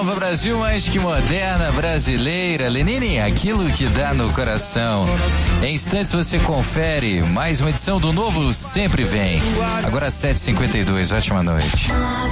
Nova Brasil, mais que moderna, brasileira. Lenine, aquilo que dá no coração. Em instantes você confere mais uma edição do Novo Sempre Vem. Agora 7h52, ótima noite.